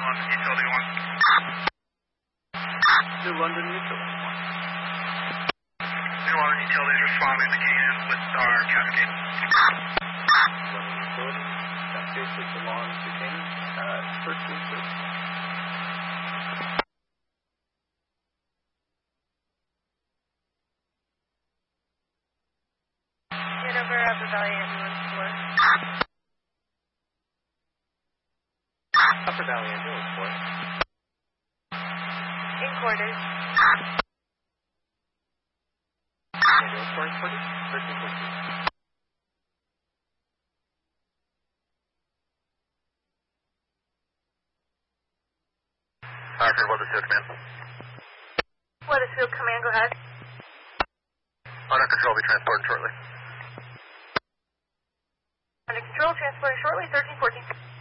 London Utility 1. New London Utility 1. New London Utilities responding to Canaan with our Cascade. London Utility, Cascade 6 along to Canaan. First week, please. Get over Upper Valley Ambulance Force. Upper Valley Ambulance Force. In quarters. Ambulance Force, please. 1314. Weathersfield Command. Weathersfield Command, go ahead. Under control, will be transported shortly. Under control, transporting shortly, 1314.